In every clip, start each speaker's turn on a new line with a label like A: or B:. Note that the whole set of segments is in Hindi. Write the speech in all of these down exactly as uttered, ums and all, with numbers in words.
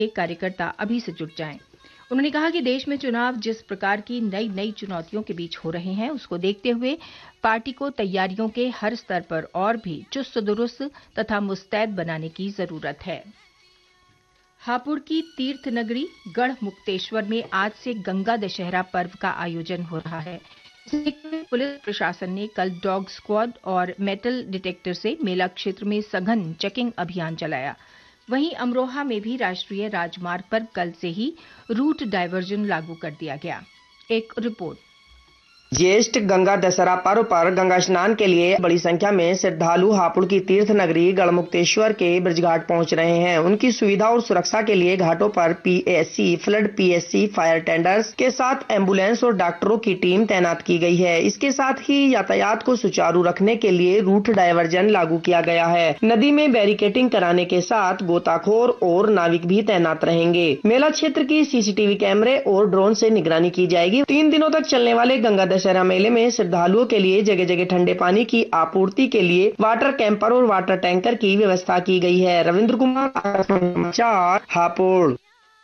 A: के कार्यकर्ता अभी से जुट जाएं। उन्होंने कहा कि देश में चुनाव जिस प्रकार की नई नई चुनौतियों के बीच हो रहे हैं, उसको देखते हुए पार्टी को तैयारियों के हर स्तर पर और भी चुस्त दुरुस्त तथा मुस्तैद बनाने की जरूरत है। हापुड़ की तीर्थ नगरी गढ़ मुक्तेश्वर में आज से गंगा दशहरा पर्व का आयोजन हो रहा है। इसमें पुलिस प्रशासन ने कल डॉग स्क्वाड और मेटल डिटेक्टर से मेला क्षेत्र में सघन चेकिंग अभियान चलाया। वहीं अमरोहा में भी राष्ट्रीय राजमार्ग पर कल से ही रूट डायवर्जन लागू कर दिया गया। एक रिपोर्ट।
B: ज्येष्ठ गंगा दशहरा पर्व पर गंगा स्नान के लिए बड़ी संख्या में श्रद्धालु हापुड़ की तीर्थ नगरी गढ़मुक्तेश्वर के ब्रजघाट पहुंच रहे हैं। उनकी सुविधा और सुरक्षा के लिए घाटों पर PSC, flood PSC, fire tenders के साथ एम्बुलेंस और डॉक्टरों की टीम तैनात की गई है। इसके साथ ही यातायात को सुचारू रखने के लिए रूट डायवर्जन लागू किया गया है। नदी में बैरिकेटिंग कराने के साथ गोताखोर और नाविक भी तैनात रहेंगे। मेला क्षेत्र की सीसीटीवी कैमरे और ड्रोन से निगरानी की जाएगी। तीन दिनों तक चलने वाले गंगा दशहरा मेले में श्रद्धालुओं के लिए जगह जगह ठंडे पानी की आपूर्ति के लिए वाटर कैंपर और वाटर टैंकर की व्यवस्था की गई है। रविंद्र कुमार, समाचार, हापुड़।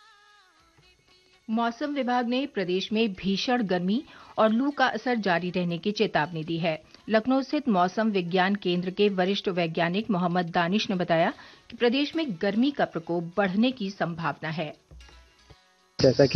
A: मौसम विभाग ने प्रदेश में भीषण गर्मी और लू का असर जारी रहने की चेतावनी दी है। लखनऊ स्थित मौसम विज्ञान केंद्र के वरिष्ठ वैज्ञानिक मोहम्मद दानिश ने बताया कि प्रदेश में गर्मी का प्रकोप बढ़ने की संभावना है।
C: जैसा कि